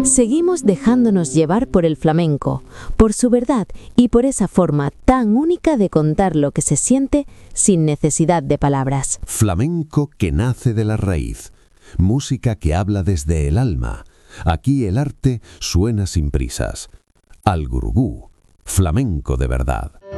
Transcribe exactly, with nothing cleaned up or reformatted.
Seguimos dejándonos llevar por el flamenco, por su verdad y por esa forma tan única de contar lo que se siente sin necesidad de palabras. Flamenco que nace de la raíz, música que habla desde el alma. Aquí el arte suena sin prisas. Al Gurugú, flamenco de verdad.